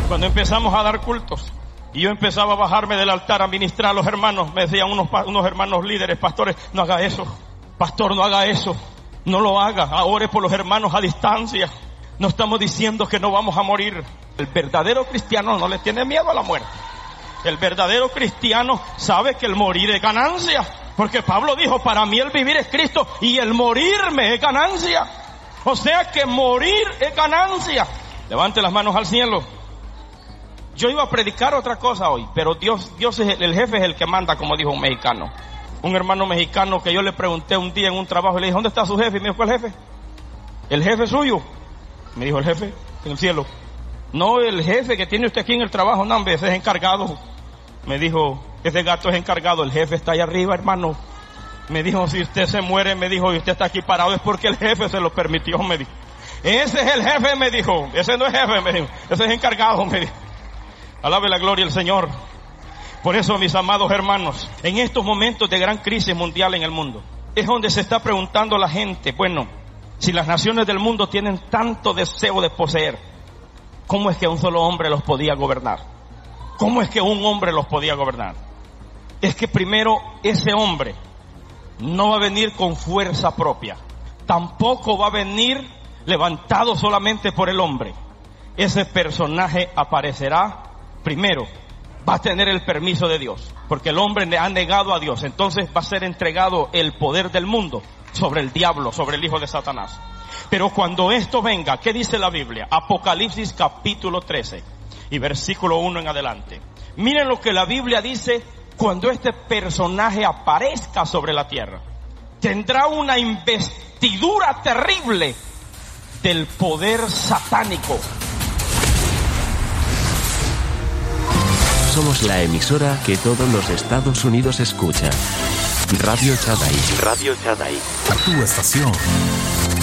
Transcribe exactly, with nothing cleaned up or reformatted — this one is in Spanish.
Cuando empezamos a dar cultos y yo empezaba a bajarme del altar a ministrar a los hermanos, me decían unos, unos hermanos líderes, pastores, no haga eso, pastor, no haga eso, no lo haga, ore por los hermanos a distancia. No estamos diciendo que no vamos a morir. El verdadero cristiano no le tiene miedo a la muerte. El verdadero cristiano sabe que el morir es ganancia, porque Pablo dijo, para mí el vivir es Cristo y el morirme es ganancia. O sea que morir es ganancia. Levante las manos al cielo. Yo iba a predicar otra cosa hoy, pero Dios, Dios es el, el jefe es el que manda, como dijo un mexicano. Un hermano mexicano que yo le pregunté un día en un trabajo y le dije, ¿dónde está su jefe? Y me dijo, ¿cuál jefe? El jefe suyo. Me dijo, el jefe en el cielo. No, el jefe que tiene usted aquí en el trabajo, no, hombre, ese es encargado. Me dijo, ese gato es encargado, el jefe está allá arriba, hermano. Me dijo, si usted se muere, me dijo, y usted está aquí parado, es porque el jefe se lo permitió, me dijo. Ese es el jefe, me dijo. Ese no es jefe, me dijo. Ese es encargado, me dijo. Alabe la gloria al Señor. Por eso, mis amados hermanos, en estos momentos de gran crisis mundial en el mundo, es donde se está preguntando la gente, bueno, si las naciones del mundo tienen tanto deseo de poseer, ¿cómo es que un solo hombre los podía gobernar? ¿Cómo es que un hombre los podía gobernar? Es que primero ese hombre no va a venir con fuerza propia. Tampoco va a venir levantado solamente por el hombre. Ese personaje aparecerá primero. Va a tener el permiso de Dios, porque el hombre le ha negado a Dios. Entonces va a ser entregado el poder del mundo sobre el diablo, sobre el hijo de Satanás. Pero cuando esto venga, ¿qué dice la Biblia? Apocalipsis capítulo trece y versículo uno en adelante. Miren lo que la Biblia dice cuando este personaje aparezca sobre la tierra. Tendrá una investidura terrible del poder satánico. Somos la emisora que todos los Estados Unidos escuchan. Radio Chadai. Radio Chadai. Tu estación.